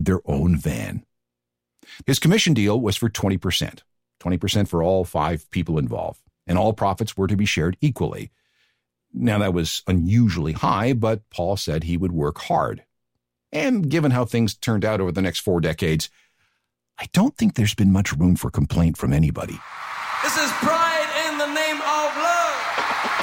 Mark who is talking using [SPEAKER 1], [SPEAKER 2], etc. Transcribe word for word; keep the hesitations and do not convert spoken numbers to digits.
[SPEAKER 1] their own van. His commission deal was for twenty percent, twenty percent for all five people involved, and all profits were to be shared equally. Now, that was unusually high, but Paul said he would work hard. And given how things turned out over the next four decades, I don't think there's been much room for complaint from anybody.
[SPEAKER 2] This is Pride in the Name of Love.